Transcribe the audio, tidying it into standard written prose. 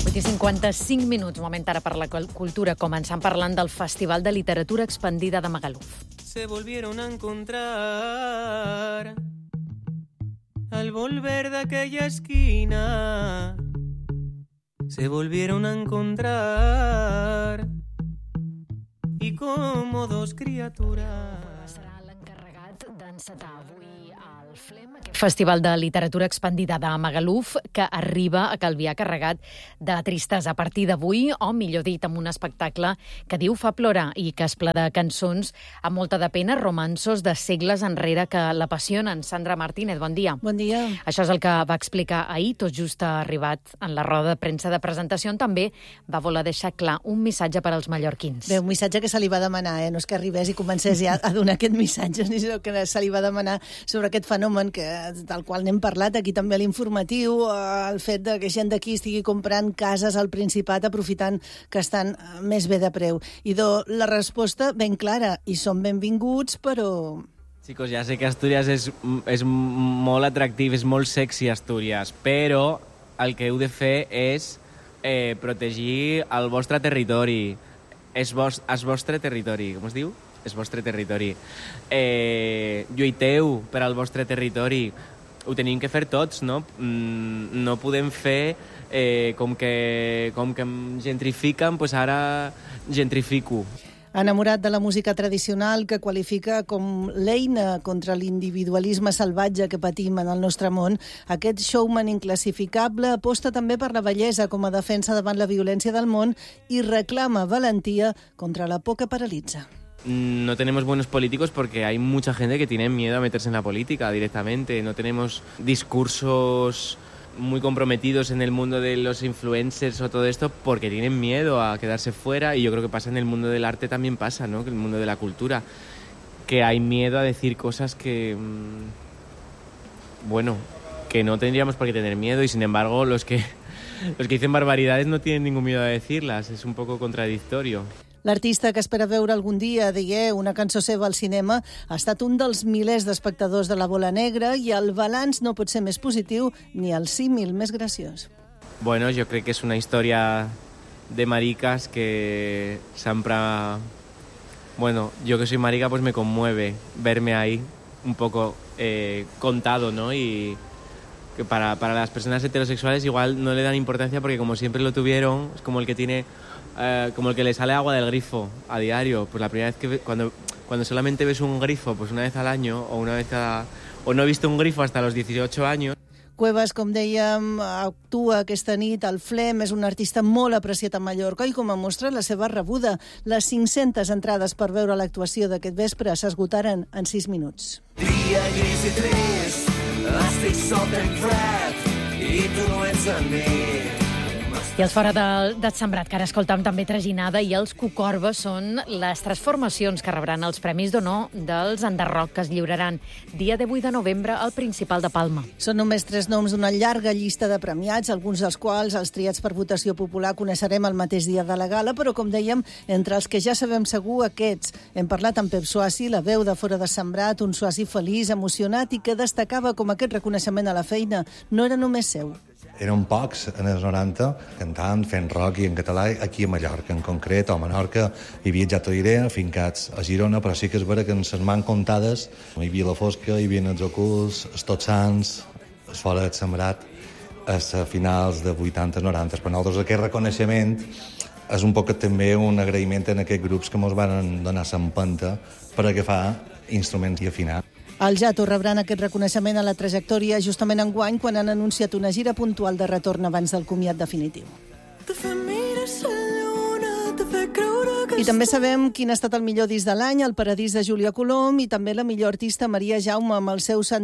8:55, moment ara per la cultura, començant parlant del Festival de Literatura Expandida de Magaluf. Se volvieron a encontrar al volver de aquella esquina. Se volvieron a encontrar y como dos criaturas. Serà l'encarregat d'encetar avui al FLEM, aquest Festival de Literatura Expandida de Magaluf, que arriba a Calvià carregat de tristesa a partir d'avui, o millor dit, amb un espectacle que diu fa plorar i que és ple de cançons amb molta de pena, romanços de segles enrere que l'apassionen. Sandra Martínez, bon dia. Bon dia. Això és el que va explicar ahir, tot just ha arribat en la roda de premsa de presentació, on també va voler deixar clar un missatge per als mallorquins. Bé, un missatge que se li va demanar, no és que arribés i comencés ja a donar aquest missatge, sinó que se li va demanar sobre aquest fenomen del qual n'hem parlat aquí també a l'informatiu, el fet que gent d'aquí estigui comprant cases al Principat aprofitant que estan més bé de preu. I la resposta ben clara, i són benvinguts, però... Chicos, ja sé que Astúries és molt atractiu, és molt sexy Astúries, però el que heu de fer és protegir el vostre territori. És vostre territori, com es diu? És vostre territori. Lluiteu per al vostre territori. Ho tenim que fer tots, no? No podem fer com que em gentrifiquen, doncs ara gentrifico. Enamorat de la música tradicional, que qualifica com l'eina contra l'individualisme salvatge que patim en el nostre món, aquest showman inclassificable aposta també per la bellesa com a defensa davant la violència del món i reclama valentia contra la por que paralitza. No tenemos buenos políticos porque hay mucha gente que tiene miedo a meterse en la política directamente. No tenemos discursos muy comprometidos en el mundo de los influencers o todo esto porque tienen miedo a quedarse fuera, y yo creo que pasa en el mundo del arte, también pasa, ¿no? Que en el mundo de la cultura, que hay miedo a decir cosas que, bueno, que no tendríamos por qué tener miedo, y sin embargo los que dicen barbaridades no tienen ningún miedo a decirlas. Es un poco contradictorio. L'artista que espera veure algun dia, una cançó seva al cinema, ha estat un dels milers d'espectadors de la Bola Negra, i el balanç no pot ser més positiu ni el símil més graciós. Bueno, yo creo que es una historia de maricas que siempre... Bueno, yo que soy marica, pues me conmueve verme ahí un poco contado, ¿no? Y que para las personas heterosexuales igual no le dan importancia porque como siempre lo tuvieron, es como el que tiene... como el que le sale agua del grifo a diario. Pues la primera vez que cuando solamente ves un grifo pues una vez al año o una vez o no he visto un grifo hasta los 18 años. Cuevas, com dèiem, actua aquesta nit al FLEM, és un artista molt apreciat a Mallorca, i com a mostra la seva rebuda. Les 500 entrades per veure l'actuació d'aquest vespre s'esgotaren en 6 minuts. Dia gris i trist, estic sol ben fred i tu no ets amb mi. I els fora de Sembrat, que ara escoltàvem també Traginada, i els Cucorba són les 3 formacions que rebran els Premis d'Honor dels Enderroc, que es lliuraran dia 18 de novembre al Principal de Palma. Són només 3 noms d'una llarga llista de premiats, alguns dels quals, els triats per votació popular, coneixerem el mateix dia de la gala, però, com dèiem, entre els que ja sabem segur, aquests. Hem parlat amb Pep Suassi, la veu de fora de Sembrat, un Suassi feliç, emocionat, i que destacava com aquest reconeixement a la feina no era només seu. Érem pocs en els 90 cantant, fent rock i en català aquí a Mallorca, en concret, o a Menorca. Hi havia, ja t'ho diré, afincats a Girona, però sí que és vera que en les mans comptades hi havia la Fosca, hi havia els Ocults, els Tots Sants, els Fora de Sembrat, a finals de 80-90. Per nosaltres aquest reconeixement és un poc també un agraïment en aquests grups que ens van donar l'empenta per agafar instruments i afinar. El Jato rebran aquest reconeixement a la trajectòria justament enguany, quan han anunciat una gira puntual de retorn abans del comiat definitiu. I també sabem quin ha estat el millor disc de l'any, El Paradís de Júlia Colom, i també la millor artista Maria Jaume amb el seu